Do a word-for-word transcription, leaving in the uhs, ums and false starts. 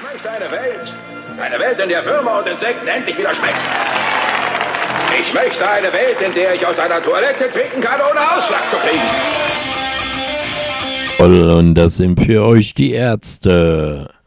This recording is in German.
möchte eine Welt, eine Welt, in der Würmer und Insekten endlich wieder schmecken. Ich möchte eine Welt, in der ich aus einer Toilette trinken kann, ohne Ausschlag zu kriegen. Und das sind für euch die Ärzte.